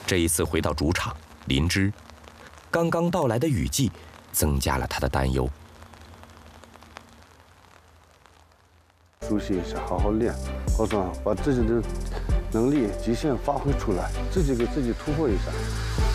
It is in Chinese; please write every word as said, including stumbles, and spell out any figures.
这一次回到主场林芝，刚刚到来的雨季增加了他的担忧。 熟悉一下，好好练，好说把自己的能力极限发挥出来，自己给自己突破一下。